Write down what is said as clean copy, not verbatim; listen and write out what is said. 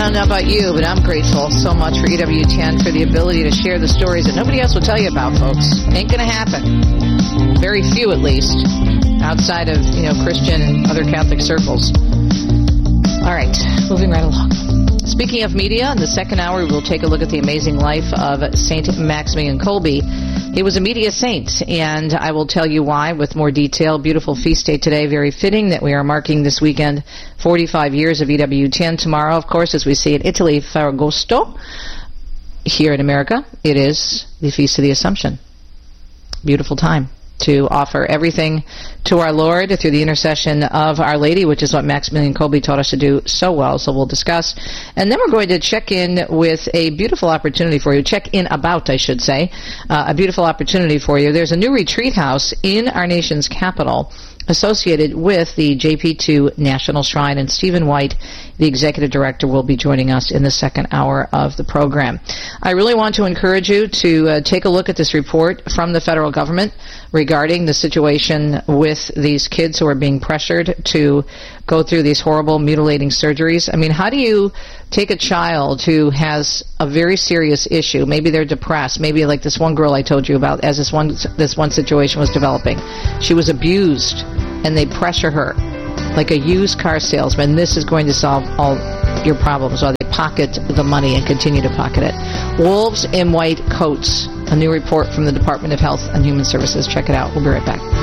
I don't know about you, but I'm grateful so much for EWTN for the ability to share the stories that nobody else will tell you about, folks. Ain't going to happen. Very few, at least, outside of, Christian and other Catholic circles. All right, moving right along. Speaking of media, in the second hour, we'll take a look at the amazing life of St. Maximilian Kolbe. He was a media saint, and I will tell you why with more detail. Beautiful feast day today, very fitting that we are marking this weekend 45 years of EWTN. Tomorrow, of course, as we see in Italy, Ferragosto. Here in America, it is the Feast of the Assumption. Beautiful time to offer everything to our Lord through the intercession of Our Lady, which is what Maximilian Kolbe taught us to do so well. So we'll discuss. And then we're going to check in with a beautiful opportunity for you. Check in about, I should say. A beautiful opportunity for you. There's a new retreat house in our nation's capital associated with the JP2 National Shrine, and Stephen White, the executive director, will be joining us in the second hour of the program. I really want to encourage you to take a look at this report from the federal government regarding the situation with these kids who are being pressured to go through these horrible, mutilating surgeries. I mean, how do you take a child who has a very serious issue? Maybe they're depressed. Maybe like this one girl I told you about, as this one situation was developing. She was abused, and they pressure her like a used car salesman. This is going to solve all your problems, while they pocket the money and continue to pocket it. Wolves in white coats. A new report from the Department of Health and Human Services. Check it out. We'll be right back.